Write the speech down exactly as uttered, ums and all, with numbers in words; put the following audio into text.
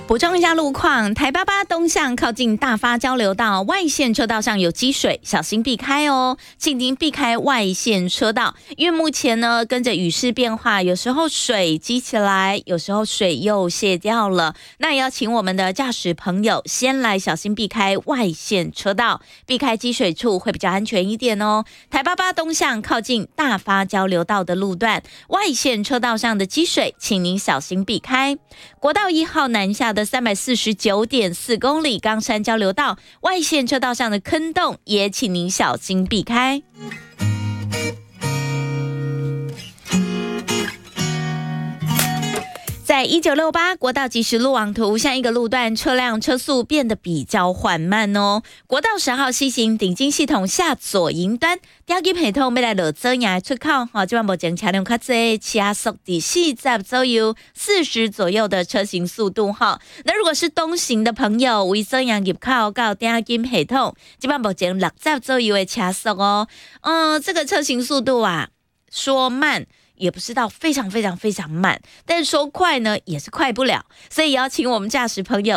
补充一下路况，台八八东向靠近大发交流道外线车道上有积水，小心避开哦，请您避开外线车道，因为目前呢跟着雨势变化，有时候水积起来，有时候水又泄掉了，那也要请我们的驾驶朋友先来小心避开外线车道，避开积水处会比较安全一点哦。台八八东向靠近大发交流道的路段外线车道上的积水，请您小心避开。国道一号南下的三百四十九点四公里冈山交流道外线车道上的坑洞，也请您小心避开。在一九六八国道即时路网图，下一个路段车辆车速变得比较缓慢哦。国道十号西行顶金系统下左营端，第二系统要来落左营出口，哈，这晚目前车辆较多，车速在四十左右、四十左右的车行速度哈。那如果是东行的朋友，为左营入口到第二系统，这晚目前六十左右的车速哦。嗯，这个车行速度啊，说慢也不是到非常非常非常慢，但是说快呢也是快不了，所以邀请我们驾驶朋友